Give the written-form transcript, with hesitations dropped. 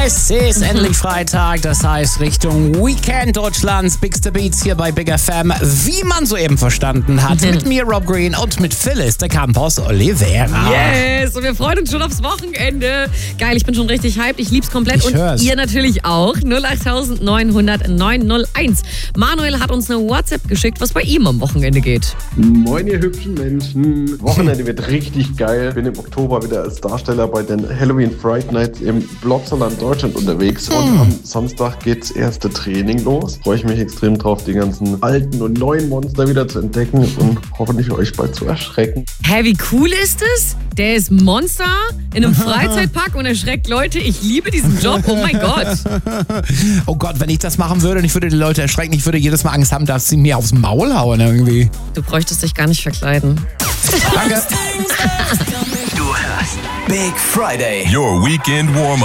Es ist endlich Freitag, das heißt Richtung Weekend Deutschlands Bigste Beats hier bei Big FM. Wie man soeben verstanden hat, mit mir Rob Green und mit Phyllis de Campos Oliveira. Yes, und wir freuen uns schon aufs Wochenende. Geil, ich bin schon richtig hyped, ich lieb's komplett Ich und hör's. ihr natürlich auch. 08900 901. Manuel hat uns eine WhatsApp geschickt, was bei ihm am Wochenende geht. Moin, ihr hübschen Menschen. Wochenende wird richtig geil. Bin im Oktober wieder als Darsteller bei den Halloween Fright Nights im Blotterland Deutschland unterwegs. Und am Samstag geht's erste Training los. Freue ich mich extrem drauf, die ganzen alten und neuen Monster wieder zu entdecken und hoffentlich euch bald zu erschrecken. Hä, wie cool ist es? Der ist Monster in einem Freizeitpark und erschreckt Leute. Ich liebe diesen Job. Oh mein Gott. Oh Gott, wenn ich das machen würde und ich würde die Leute erschrecken, ich würde jedes Mal Angst haben, dass sie mir aufs Maul hauen irgendwie. Du bräuchtest dich gar nicht verkleiden. Danke. Du hörst Big Friday. Your weekend warm-up.